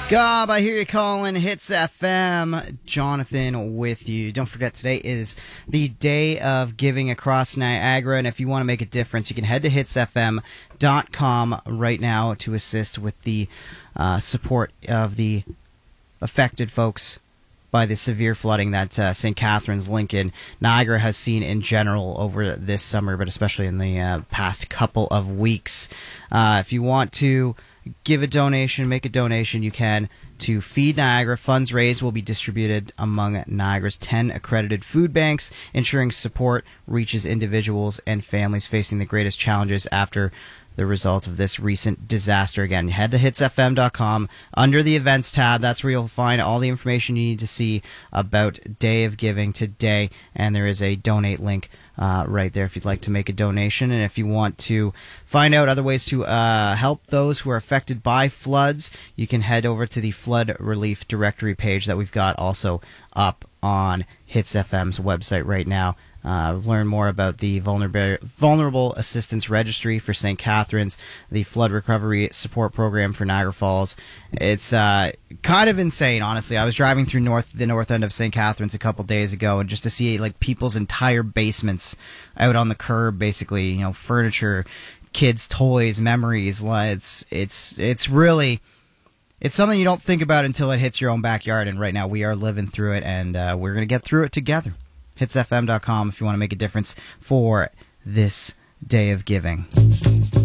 Gob, I hear you calling Hits FM. Jonathan with you. Don't forget, today is the day of giving across Niagara, and if you want to make a difference, you can head to hitsfm.com right now to assist with the support of the affected folks by the severe flooding that St. Catharines, Lincoln, Niagara has seen in general over this summer, but especially in the past couple of weeks. If you want to give a donation, make a donation, you can to Feed Niagara. Funds raised will be distributed among Niagara's 10 accredited food banks, ensuring support reaches individuals and families facing the greatest challenges after the result of this recent disaster. Again, head to hitsfm.com under the events tab. That's where you'll find all the information you need to see about Day of Giving today, and there is a donate link right there if you'd like to make a donation. And if you want to find out other ways to help those who are affected by floods, you can head over to the flood relief directory page that we've got also up on Hits FM's website right now. Learn more about the Vulnerable Assistance Registry for St. Catharines, the Flood Recovery Support Program for Niagara Falls. It's kind of insane, honestly. I was driving through the north end of St. Catharines a couple days ago, and just to see like people's entire basements out on the curb, basically, you know, furniture, kids' toys, memories. It's really. It's something you don't think about until it hits your own backyard, and right now we are living through it, and we're going to get through it together. Hitsfm.com if you want to make a difference for this Day of Giving.